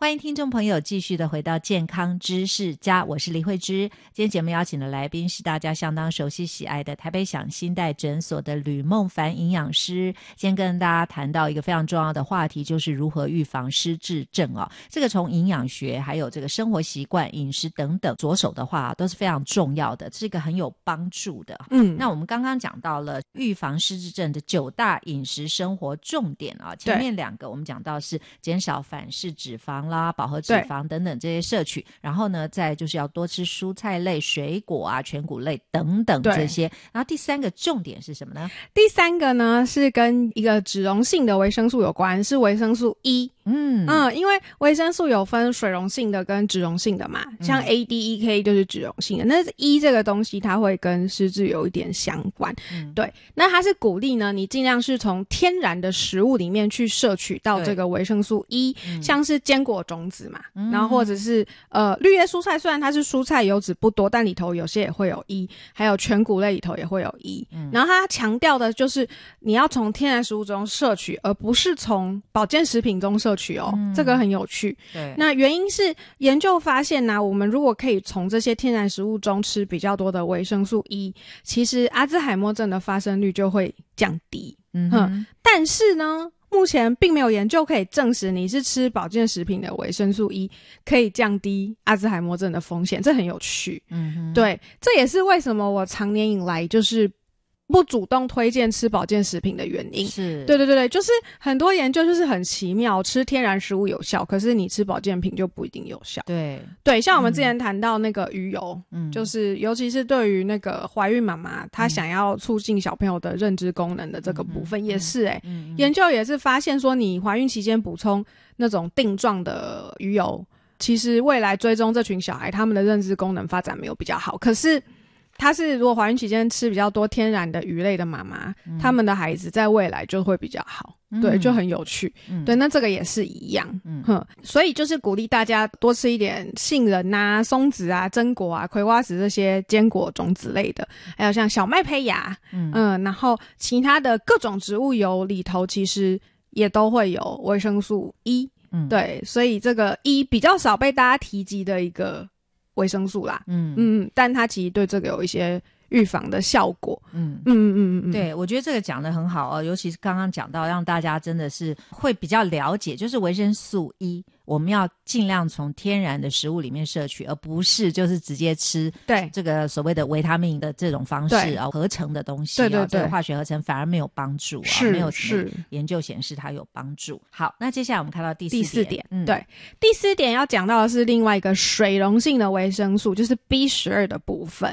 欢迎听众朋友继续的回到健康知识家，我是李慧芝。今天节目邀请的来宾是大家相当熟悉喜爱的台北享新代诊所的吕梦凡营养师。今天跟大家谈到一个非常重要的话题，就是如何预防失智症哦。这个从营养学还有这个生活习惯、饮食等等着手的话，都是非常重要的，是一个很有帮助的。那我们刚刚讲到了预防失智症的9大饮食生活重点啊，前面2个我们讲到是减少反式脂肪啦、饱和脂肪等等这些摄取，然后呢再就是要多吃蔬菜类、水果啊、全谷类等等这些。然后第3个重点是什么呢？ 第3个呢是跟一个脂溶性的维生素有关，是维生素 E。因为维生素有分水溶性的跟脂溶性的嘛，像 A、D、E、K 就是脂溶性的，那 E 这个东西它会跟失智有一点相关。对，那它是鼓励呢你尽量是从天然的食物里面去摄取到这个维生素 E，像是坚果种子嘛，然后或者是绿叶蔬菜，虽然它是蔬菜油脂不多，但里头有些也会有 E， 还有全谷类里头也会有 E。然后它强调的就是你要从天然食物中摄取，而不是从保健食品中摄取哦，这个很有趣。对，那原因是研究发现呢，我们如果可以从这些天然食物中吃比较多的维生素 E， 其实阿兹海默症的发生率就会降低。但是呢，目前并没有研究可以证实你是吃保健食品的维生素 E 可以降低阿兹海默症的风险，这很有趣。对，这也是为什么我长年以来就是不主动推荐吃保健食品的原因。是，对，就是很多研究就是很奇妙，吃天然食物有效，可是你吃保健品就不一定有效。对，像我们之前谈到那个鱼油，就是尤其是对于那个怀孕妈妈，她想要促进小朋友的认知功能的这个部分，也是研究也是发现说，你怀孕期间补充那种定状的鱼油，其实未来追踪这群小孩，他们的认知功能发展没有比较好，可是他是如果怀孕期间吃比较多天然的鱼类的妈妈，他们的孩子在未来就会比较好。对，就很有趣。对，那这个也是一样。所以就是鼓励大家多吃一点杏仁啊、松子啊、榛果啊、葵花籽这些坚果种子类的，还有像小麦胚芽，然后其他的各种植物油里头其实也都会有维生素 E。对，所以这个 E 比较少被大家提及的一个维生素啦。但它其实对这个有一些预防的效果。 对，我觉得这个讲得很好哦，尤其是刚刚讲到让大家真的是会比较了解，就是维生素 E 我们要尽量从天然的食物里面摄取，而不是就是直接吃这个所谓的维他命的这种方式啊，合成的东西。对，这个化学合成反而没有帮助啊，没有什么研究显示它有帮助。好，那接下来我们看到第四点。 对，第4点要讲到的是另外一个水溶性的维生素，就是 B12 的部分。